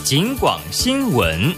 警广新闻。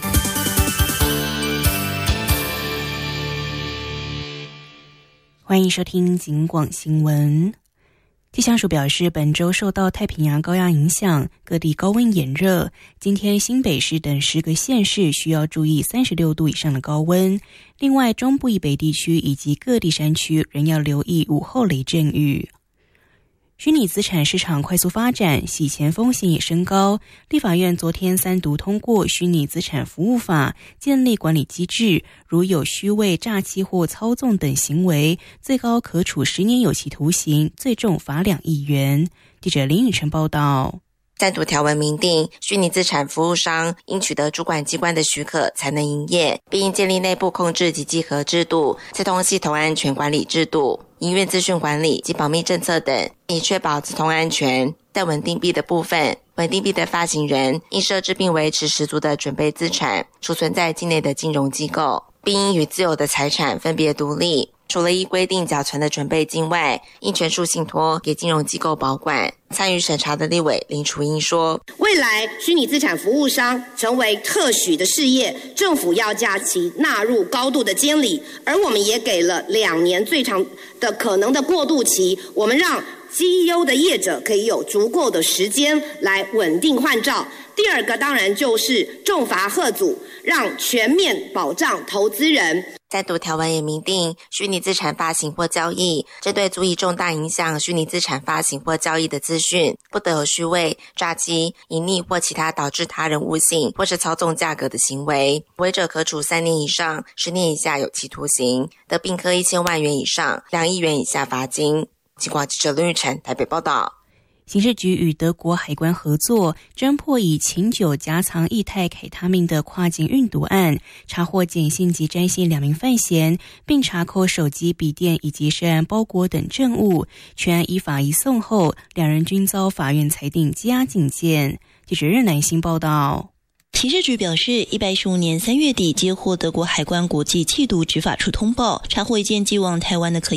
欢迎收听警广新闻。气象署表示，本周受到太平洋高压影响，各地高温炎热。今天新北市等10个县市需要注意36度以上的高温。另外，中部以北地区以及各地山区仍要留意午后雷阵雨。虚拟资产市场快速发展，洗钱风险也升高。立法院昨天3读通过《虚拟资产服务法》，建立管理机制，如有虚伪、诈欺或操纵等行为，最高可处10年有期徒刑，最重罚2亿元。记者林宇晨报道。 3读条文明定，虚拟资产服务商应取得主管机关的许可才能营业，并应建立内部控制及稽核制度、资通系统安全管理制度、营运资讯管理及保密政策等，以确保资通安全。在稳定币的部分，稳定币的发行人应设置并维持十足的准备资产，储存在境内的金融机构，并应与自有的财产分别独立。除了依规定缴存的准备金外，应全数信托给金融机构保管。参与审查的立委林楚英说， 未来虚拟资产服务商成为特许的事业，政府要将其纳入高度的监理，而我们也给了2年最长的可能的过渡期，我们让绩优的业者可以有足够的时间来稳定换照。第二个当然就是重罚吓阻，让全面保障投资人。 3读条文也明定，虚拟资产发行或交易，针对足以重大影响虚拟资产发行或交易的资讯，不得有虚伪、诈欺、隐匿或其他导致他人误信或是操纵价格的行为，违者可处3年以上10年以下有期徒刑，得并科1000万元以上2亿元以下罚金。警广记者林玉成台北报道。 刑事局与德国海关合作，侦破以琴酒夹藏液态凯他命的跨境运毒案，查获简姓及詹姓2名犯嫌，并查扣手机、笔电以及涉案包裹等证物，全案依法移送后，2人均遭法院裁定羁押禁见。记者任南星报道。 刑事局表示，115年3月底接获德国海关国际缉毒执法处通报，查获一件寄往台湾的可